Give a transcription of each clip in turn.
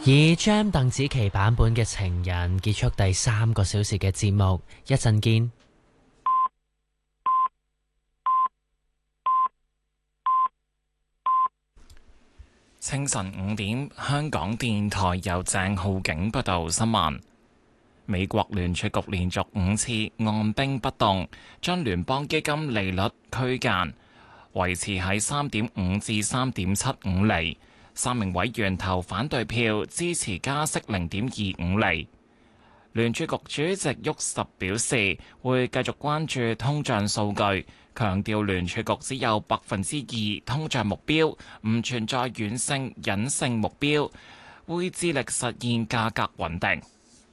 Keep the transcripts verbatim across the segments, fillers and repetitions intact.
以 Jam 鄧紫棋版本嘅情人結束第三個小時嘅節目，一陣見。 清晨五點，香港電台由鄭浩景報道新聞。美國聯儲局連續五次按兵不動，將聯邦基金利率區間維持喺三點五至三點七五厘。三名委員投反對票，支持加息零點二五厘。聯儲局主席沃什表示，會繼續關注通脹數據，強調聯儲局只有百分之二通脹目標，唔存在軟性隱性目標，會致力實現價格穩定。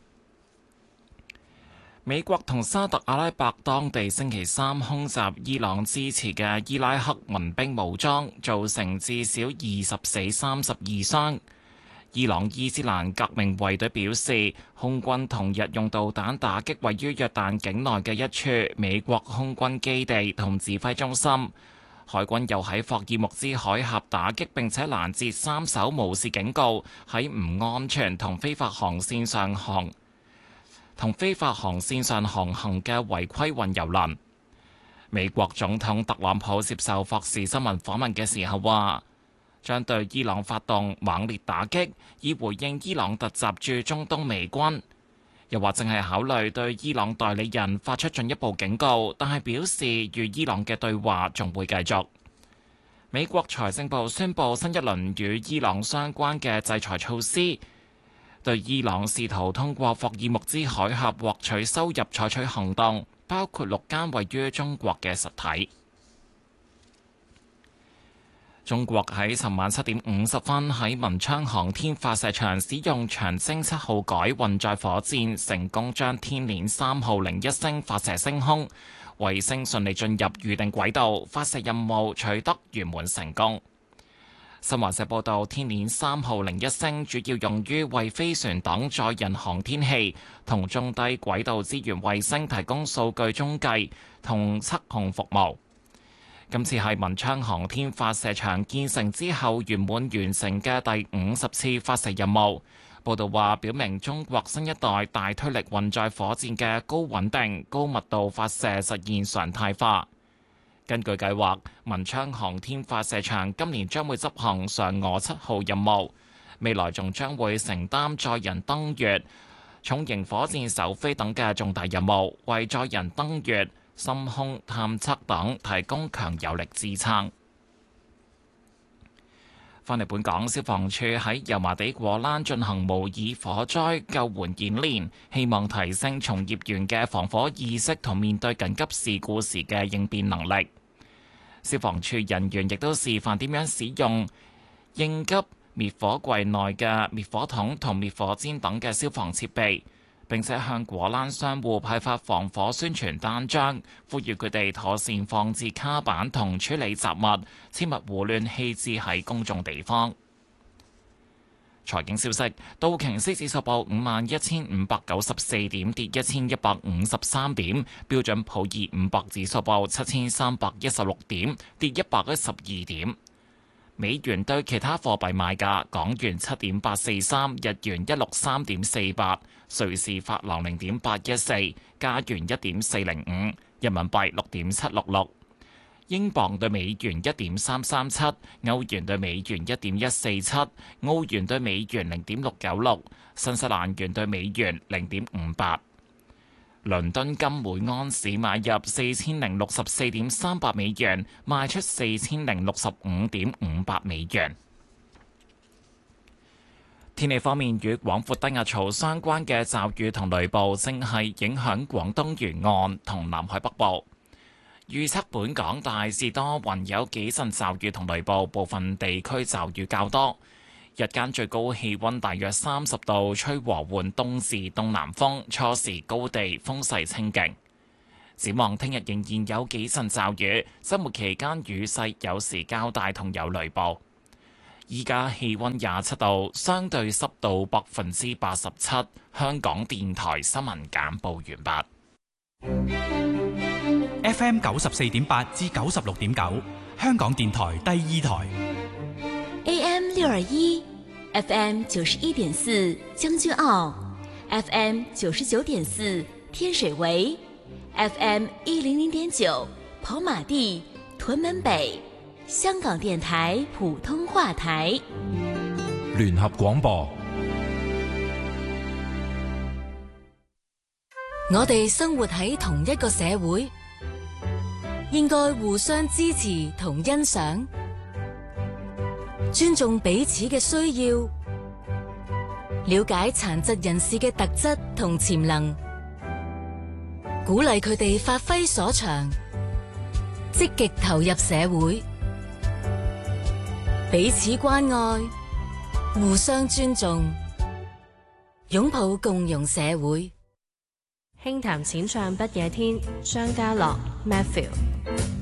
美國同沙特阿拉伯當地星期三空襲伊朗支持嘅伊拉克民兵武裝，造成至少二十死三十二傷。伊朗伊斯蘭革命衛隊表示，空軍同日用導彈打擊位於約旦境內嘅一處美國空軍基地同指揮中心。海軍又喺霍爾木茲海峽打擊並且攔截三艘無視警告喺唔安全同非法航線上航同非法航線上航行嘅違規運油輪。美國總統特朗普接受霍士新聞訪問嘅時候話，將對伊朗發動猛烈打擊，以回應伊朗突襲駐中東美軍。又話正係考慮對伊朗代理人發出進一步警告，但係表示與伊朗嘅對話仲會繼續。美國財政部宣布新一輪與伊朗相關嘅制裁措施，對伊朗試圖通過霍爾木茲海峽獲取收入採取行動，包括六間位於中國嘅實體。中國喺尋晚七點五十分喺文昌航天發射場使用長征七號改運載火箭，成功將天鏈三號零一星發射升空，衛星順利進入預定軌道，發射任務取得圓滿成功。新華社報道，天鏈三號零一星主要用於為飛船等載人航天器同中低軌道資源衛星提供數據中繼同測控服務。今次係文昌航天發射場建成之後圓滿完成嘅第五十次發射任務。報道話，表明中國新一代大推力運載火箭嘅高穩定、高密度發射實現常態化。根據計劃，文昌航天發射場今年將會執行嫦娥七號任務，未來仲將會承擔載人登月、重型火箭首飛等嘅重大任務，為載人登月、深空探測等提供強有力支撐。返嚟本港，消防處喺油麻地果欄進行模擬火災救援演練，希望提升從業員嘅防火意識同面對緊急事故時嘅應變能力。消防處人員亦都示範點樣使用應急滅火櫃內嘅滅火筒同滅火氈等嘅消防設備，並且向果欄商戶派發防火宣傳單張，呼籲佢哋妥善放置卡板同處理雜物，切勿胡亂棄置喺公眾地方。財經消息，道瓊斯指數報五萬一千五百九十四點，跌一千一百五十三點；標準普爾五百指數報七千三百一十六點，跌一百一十二點。美元對其他貨幣賣價：港元七點八四三，日元一六三點四八，瑞士法郎零點八一四，加元一點四零五，人民幣六點七六六。英鎊對美元一點三三七，歐元對美元一點一四七，澳元對美元零點六九六，新西蘭元對美元零點五八。倫敦金每安士買入四千零六十四點三八美元，賣出四千零六十五點五八美元。天氣方面，與廣闊低壓槽相關嘅驟雨同雷暴正係影響廣東沿岸同南海北部。預測本港大致多雲，有幾陣驟雨同雷暴，部分地區驟雨較多。日間最高氣溫大約三十度，吹和緩東至東南風，初時高地風勢清勁。展望聽日仍然有幾陣驟雨，週末期間雨勢有時較大同有雷暴。依家氣溫廿七度，相對濕度百分之八十七。香港電台新聞簡報完畢。 F M 九十四點八至九十六點九，香港電台第二台。 A M 六二一 F M 九十一點四將軍澳 ，F M 九十九點四天水圍 ，F M 一零零點九跑馬地、屯門北，香港電台普通話台。 聯合廣播。 我哋生活喺同一個社會，應該互相支持同欣賞，尊重彼此嘅需要，了解殘疾人士嘅特質同潛能，鼓勵佢哋發揮所長，積極投入社會，彼此關愛，互相尊重，擁抱共融社會。 輕談淺唱不夜天，張家樂 Matthew。